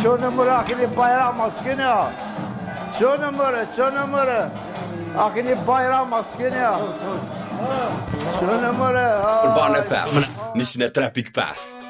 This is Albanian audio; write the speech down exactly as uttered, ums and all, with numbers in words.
چون نمره آخینی bayram maskeni ya. چون نمره چون نمره آخینی bayram maskeni ya. چون نمره Urban F M, nishtën e tre pikë pesë.